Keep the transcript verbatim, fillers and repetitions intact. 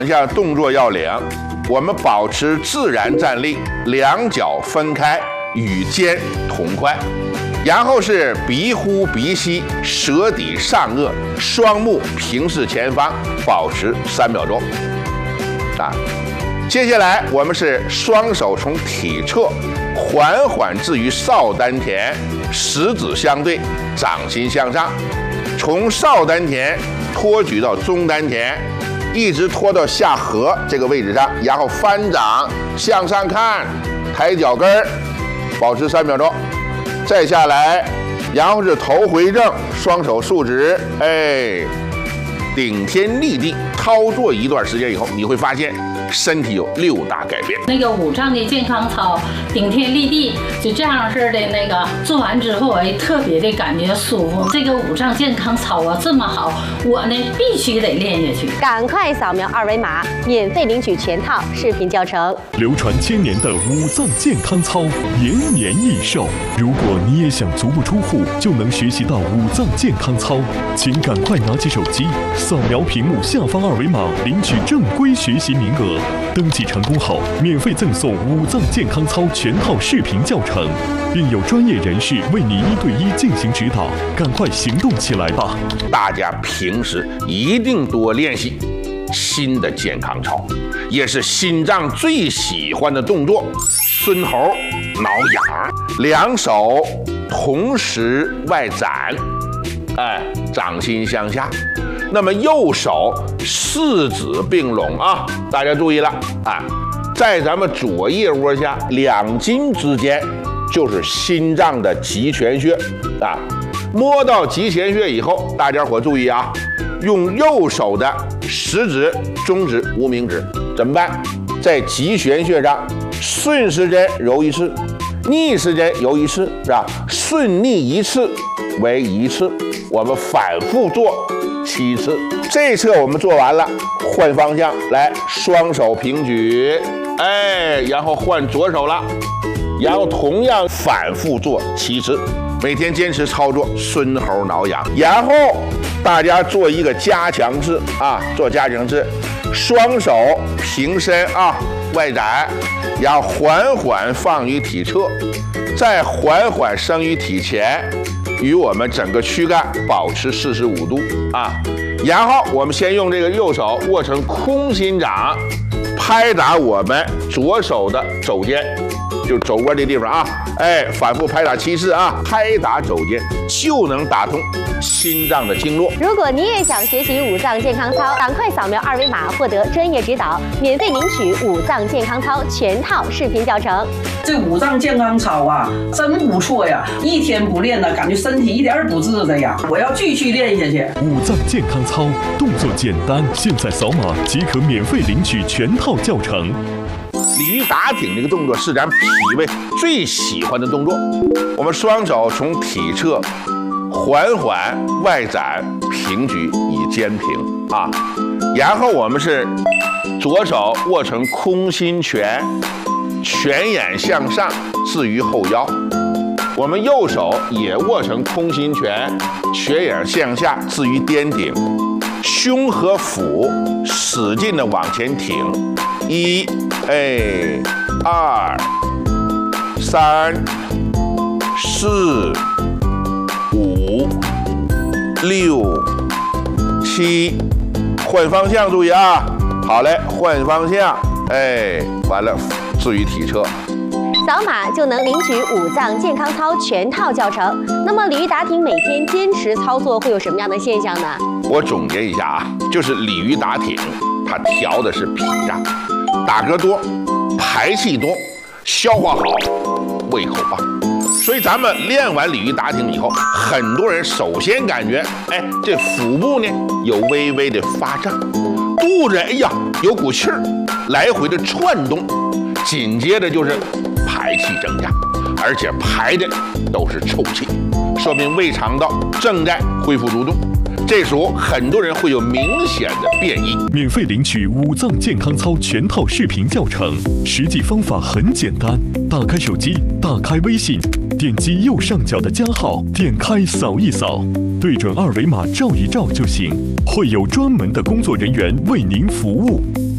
下动作要领，我们保持自然站立，两脚分开，与肩同宽。然后是鼻呼鼻吸，舌抵上颚，双目平视前方，保持三秒钟。啊，接下来我们是双手从体侧缓缓置于少丹田，食指相对，掌心向上，从少丹田托举到中丹田，一直拖到下颌这个位置上，然后翻掌向上看，抬脚跟儿，保持三秒钟。再下来，然后是头回正，双手竖直，哎，顶天立地。操作一段时间以后，你会发现身体有六大改变。 那个五脏的健康操，顶天立地，就这样式的那个做完之后，哎，特别的感觉舒服。这个五脏健康操啊，这么好，我呢必须得练下去。 赶快扫描二维码，免费领取全套视频教程。 流传千年的五脏健康操，延年益寿。如果你也想足不出户就能学习到五脏健康操，请赶快拿起手机，扫描屏幕下方二维码，领取正规学习名额。登记成功后，免费赠送五脏健康操全套视频教程，并有专业人士为你一对一进行指导。赶快行动起来吧！ 大家平时一定多练习新的健康操，也是心脏最喜欢的动作——孙猴挠痒。两手同时外展，哎，掌心向下。那么右手四指并拢啊，大家注意了啊，在咱们左腋窝下两筋之间就是心脏的极泉穴啊。摸到极泉穴以后，大家伙注意啊，用右手的食指、中指、无名指怎么办？在极泉穴上顺时针揉一次，逆时针揉一次，是吧？顺逆一次为一次，我们反复做七次。这侧我们做完了，换方向来，双手平举，哎，然后换左手了，然后同样反复做七次，每天坚持操作孙猴挠痒。然后大家做一个加强式啊，做加强式，双手平伸啊，外展，然后缓缓放于体侧，再缓缓升于体前，与我们整个躯干保持四十五度啊。然后我们先用这个右手握成空心掌，拍打我们左手的肘尖，就肘窝这地方啊，哎，反复拍打七次啊，拍打肘尖就能打通心脏的经络。 如果你也想学习五脏健康操，赶快扫描二维码，获得专业指导，免费领取五脏健康操全套视频教程。 这五脏健康操啊，真不错呀！一天不练呢，感觉身体一点儿不自在呀。我要继续练下去。 五脏健康操动作简单，现在扫码即可免费领取全套教程。 鲤鱼打挺这个动作是咱脾胃最喜欢的动作。我们双手从体侧缓缓外展平举以肩平啊，然后我们是左手握成空心拳，拳眼向上置于后腰，我们右手也握成空心拳，拳眼向下置于颠顶，胸和腹使劲的往前挺，一，哎，二，三，四，五，六，七，换方向，注意啊！好嘞，换方向，哎，完了，置于体侧。 扫码就能领取五脏健康操全套教程。那么鲤鱼打挺每天坚持操作会有什么样的现象呢？ 我总结一下啊，就是鲤鱼打挺，它调的是脾脏，打嗝多，排气多，消化好，胃口棒。所以咱们练完鲤鱼打挺以后，很多人首先感觉，哎，这腹部呢有微微的发胀，肚子哎呀有股气儿，来回的窜动，紧接着就是排气增加，而且排的都是臭气，说明胃肠道正在恢复蠕动。这时候很多人会有明显的变异。 免费领取五脏健康操全套视频教程，实际方法很简单，打开手机，打开微信，点击右上角的加号，点开扫一扫，对准二维码照一照就行，会有专门的工作人员为您服务。